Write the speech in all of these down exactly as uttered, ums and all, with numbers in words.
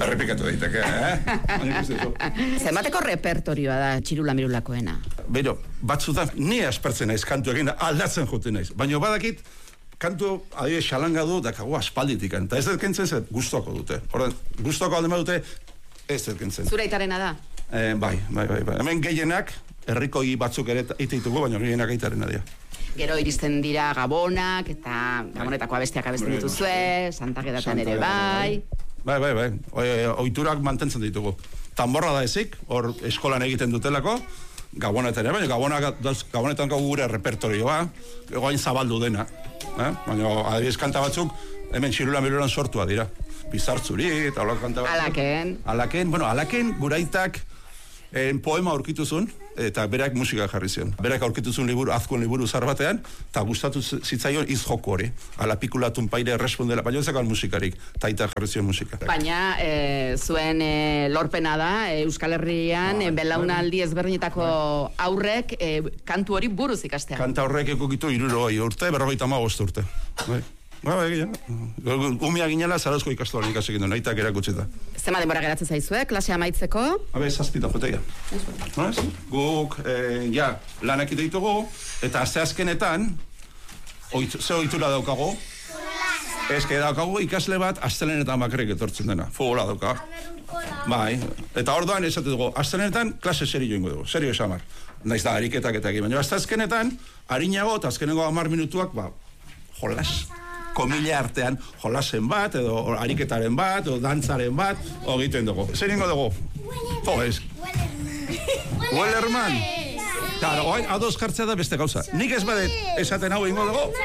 Errepikatu daiteke, eh? Zenbateko repertorioa da txirula mirulakoena? Bero, batzutan ni aspertzen naiz kantu egin, aldatzen joten naiz. Baina badakit, kantu adibidez xalanga du dakago aspalditik. Eta ez dut kentzen zen, gustoko dute. Horren, gustoko alde dute, ez dut kentzen. Zure aitarena da? Eh, bai, bai, bai, bai. Hemen gehienak, herrikoi batzuk ere iteitugu, baina gehienak aitarena dira. Gero iristen dira gabonak, eta gabonetako abestiak abesten dituzue, santaketatan ere bai. Bai, bai, bai. Oiturak mantentzen ditugu. Tamborra da ezik, hor eskolan egiten dutelako, gabonetan ere, baina gabonetan gure repertorioa, egoain zabaldu dena. Baina, adibidez kanta batzuk, hemen txirula mirulan sortua dira. Bizartzuri, eta hola kanta batzuk. Alaken. Alaken, bueno, alaken guraitak poema aurkituzun, eta berak musika jarri zion. Berak aurkituzun liburu, azkuen liburu zar batean, eta gustatu zitzaion iz joko hori. Alapikulatun paire respondela, baina ezakal musikarik, taita jarri zion musika. Baina, zuen lorpena da, Euskal Herrian, belaunaldi ezberdinetako aurrek, kantu hori buruz ikastea. Kanta horrek ekokitu irurogei urte, berrogeita hamabost urte. Ba, ba, egin, umia ginela Zarauzko ikastolan ikasik induen, nahitak erakutsita. Zema denbora geratzen zaizue, klasea amaitzeko? Habe, zazpita joteia. Guk, ja, lanak ditugu, eta asteazkenetan, ze ohitura daukago? Ez que daukago ikasle bat, astelenetan bakarrik etortzen dena, futbola dauka. Bai, eta orduan esate dugu, astelenetan klase serio ingo dugu, serio esamar. Naiz da, ariketak eta egin, baina asteazkenetan, harinago eta azkenengo hamar minutuak, ba, jolas. Komila artean jolasen bat, edo ariketaren bat, edo dantzaren bat, egiten dugu. Zer ingo dugu? Jo, ez. Wellerman. Claro, oain, adoz jartzea da beste gauza. Nik ez badet esaten hau ingo dugu?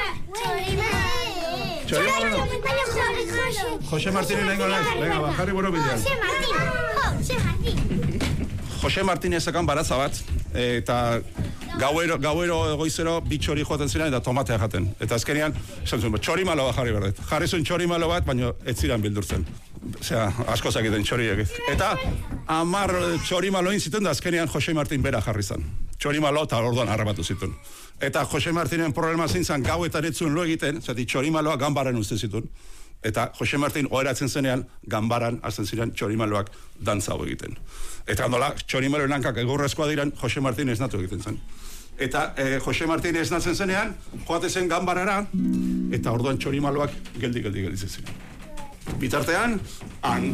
Txoriman. Jose Martínez ingo nahiz. Venga, ba, jarri buru bidean. Jose Martín. Jose Martínez ekan baratza bat, eta gauero, gauero goizero bitxori joaten ziren eta tomatea jaten. Eta azkenean, esan zuen, txori malo bat jarri berdet. Jarri zuen txori malo bat, baina ez ziren bildurtzen. Osea, asko zakiten txoriek. Eta hamar txori maloin zituen da azkenean Jose Martín bera jarri zen. Txori malo eta orduan harrapatu zituen. Eta Jose Martínen problema zintzen gauetan etzuen lo egiten, zati txori maloa ganbaran uste zituen. Eta Jose Martín oheratzen zenean, ganbaran hasten ziren txorimaloak dantza hau egiten. Eta handola, txorimaloen hankak egurrezkoa diran, Jose Martín esnatu egiten zen. Eta eh, Jose Martín esnatzen zenean, joate zen ganbarara, eta orduan txorimaloak geldi-geldi geldi ziren. Bitartean, han